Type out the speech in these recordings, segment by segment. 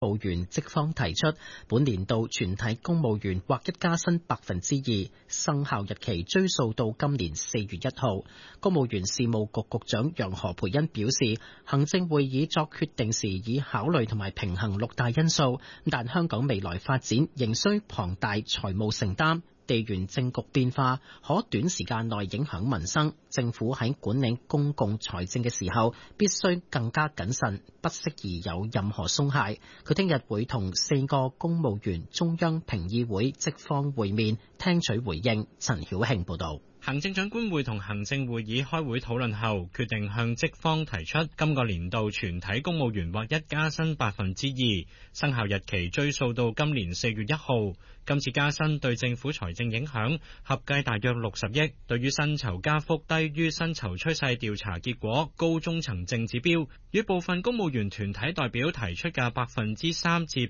公務員職方提出，本年度全體公務員劃一加薪2%，生效日期追溯到今年4月1號。公務員事務局局長楊何蓓茵表示，行政會議作決定時已考慮同埋平衡6大因素，但香港未來發展仍需龐大財務承擔。地緣政局變化可短時間內影響民生，政府喺管理公共財政嘅時候必須更加謹慎，不適宜有任何鬆懈。佢聽日會同4個公務員中央評議會職方會面，聽取回應。陳曉慶報導。 行政長官會同行政會議開會討論後，決定向職方提出今個年度全體公務員劃一加薪2%，生效日期追溯到今年4月1號。今次加薪對政府財政影響合計大約60億，對於薪酬加幅低於薪酬趨勢調查結果高中層正指標，與部分公務員團體代表提出嘅3%至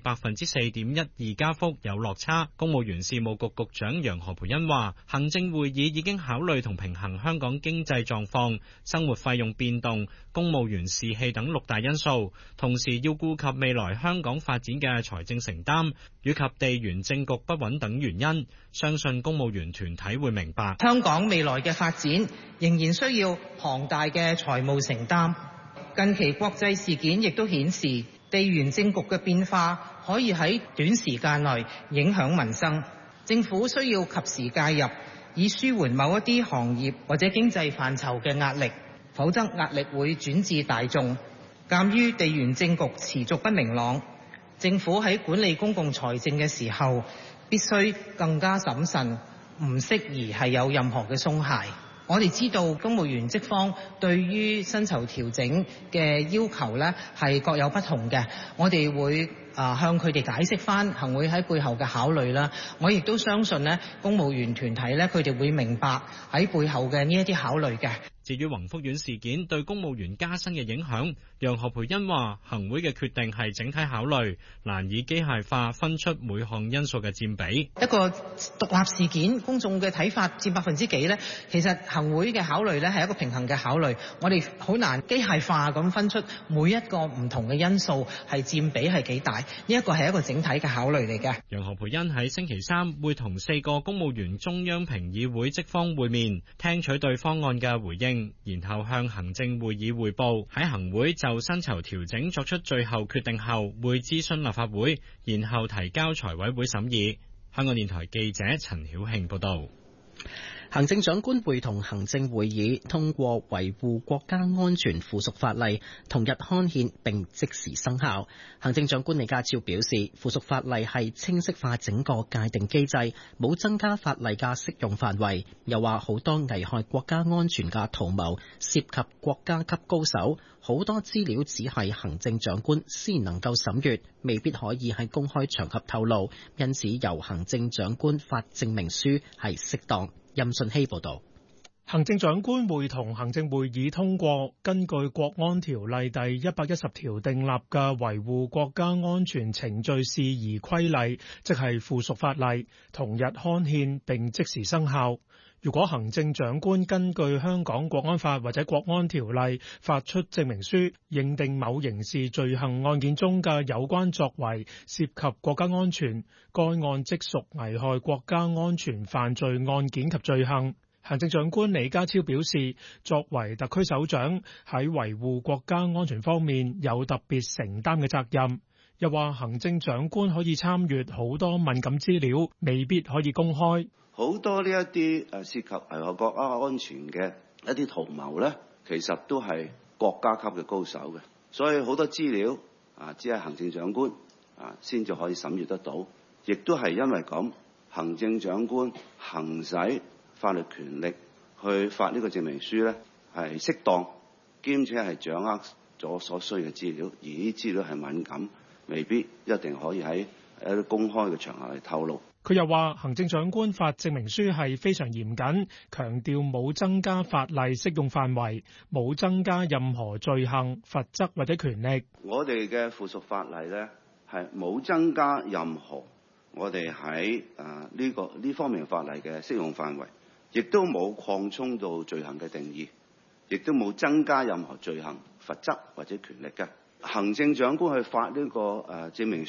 4.12%加幅有落差。公務員事務局局長楊何蓓茵話，行政會議已經考慮同平衡香港經濟狀況、生活費用變動、公務員士氣等6大因素，同時要顧及未來香港發展嘅財政承擔，以及地緣政局不穩等原因，相信公務員團體會明白香港未來嘅發展仍然需要龐大嘅財務承擔。近期國際事件亦都顯示，地緣政局嘅變化可以喺短時間內影響民生，政府需要及時介入，以舒緩某一啲行業或者經濟範疇嘅壓力，否則壓力會轉至大眾。鑑於地緣政局持續不明朗，政府喺管理公共財政嘅時候必須更加審慎，唔適宜係有任何嘅鬆懈。我哋知道公務員職方對於薪酬調整嘅要求呢係各有不同嘅，我哋會向佢哋解釋返行會喺背後嘅考慮啦。我亦都相信呢公務員團體呢，佢哋會明白喺背後嘅呢一啲考慮嘅。 至於宏福苑事件對公務員加薪嘅影響，楊何蓓茵話行會嘅決定係整體考慮，難以機械化分出每項因素嘅佔比。 一個獨立事件，公眾嘅睇法佔幾%呢？其實行會嘅考慮呢係一個平衡嘅考慮，我哋好難機械化咁分出每一個唔同嘅因素係佔比係幾大，呢一個係一個整體嘅考慮嚟嘅。 楊何蓓茵喺星期3會同4個公務員中央評議會職方會面，聽取對方案嘅回應，然後向行政會議匯報。喺行會就薪酬調整作出最後決定後，會諮詢立法會，然後提交財委會審議。香港電台記者陳曉慶報道。 行政長官會同行政會議通過維護國家安全附屬法例，同日刊憲並即時生效。行政長官李家超表示，附屬法例係清晰化整個界定機制，冇增加法例嘅適用範圍。又話好多危害國家安全嘅圖謀涉及國家級高手，好多資料只係行政長官先能夠審閱，未必可以喺公開場合透露，因此由行政長官發證明書係適當。任信希報道。 行政長官會同行政會議通過根據國安條例第110條訂立嘅維護國家安全程序事宜規例，即係附屬法例，同日刊憲並即時生效。如果行政長官根據香港國安法或者國安條例發出證明書，認定某刑事罪行案件中嘅有關作為涉及國家安全，該案即屬危害國家安全犯罪案件及罪行。行政長官李家超表示，作為特區首長，喺維護國家安全方面有特別承擔嘅責任。又話行政長官可以參閱好多敏感資料，未必可以公開。 好多呢一啲涉及危害國家安全嘅一啲圖謀咧，其實都係國家級嘅高手嘅，所以好多資料只係行政長官先至可以審閱得到，亦都係因為咁，行政長官行使法律權力去發呢個證明書咧，係適當，兼且係掌握咗所需嘅資料，而呢啲資料係敏感，未必一定可以喺一啲公開嘅場合嚟透露。 佢又話，行政長官發證明書係非常嚴謹，強調冇增加法例適用範圍，冇增加任何罪行、罰則或者權力。 我哋嘅附屬法例咧係冇增加任何我哋喺呢方面法例嘅適用範圍，亦都冇擴充到罪行嘅定義，亦都冇增加任何罪行、罰則或者權力嘅。行政長官去發呢個證明書